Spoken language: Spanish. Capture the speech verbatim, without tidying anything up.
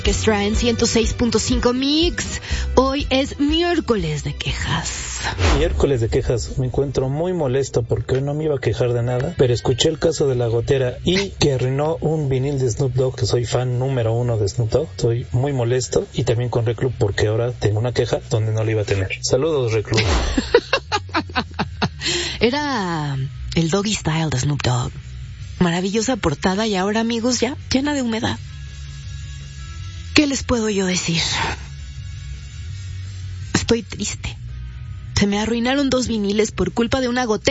Orquestra en ciento seis punto cinco Mix. Hoy es miércoles de quejas. Miércoles de quejas. Me encuentro muy molesto porque hoy no me iba a quejar de nada, pero escuché el caso de La Gotera y que arruinó un vinil de Snoop Dogg, que soy fan número uno de Snoop Dogg. Estoy muy molesto y también con Reclub porque ahora tengo una queja donde no la iba a tener. Saludos, Reclub. Era el Doggy Style de Snoop Dogg. Maravillosa portada y ahora, amigos, ya llena de humedad. ¿Qué les puedo yo decir? Estoy triste. Se me arruinaron dos viniles por culpa de una gotera.